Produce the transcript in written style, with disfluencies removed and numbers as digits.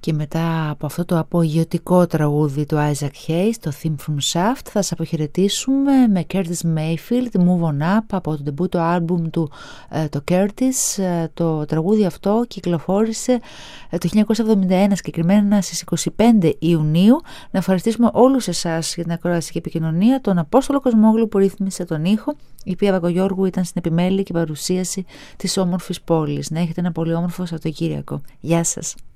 Και μετά από αυτό το απογειωτικό τραγούδι του Isaac Hayes, το Theme from Shaft, θα σας αποχαιρετήσουμε με Curtis Mayfield, Move On Up, από το ντεμπούτο άλμπουμ του το Curtis. Το τραγούδι αυτό κυκλοφόρησε το 1971, συγκεκριμένα στις 25 Ιουνίου. Να ευχαριστήσουμε όλους εσάς για την ακρόαση και επικοινωνία, τον Απόστολο Κοσμόγλου που ρύθμισε τον ήχο, η Πία Βακογιώργου ήταν στην επιμέλεια και παρουσίαση της όμορφης πόλης. Να έχετε ένα πολύ όμορφο Σαββατοκύριακο. Γεια σας.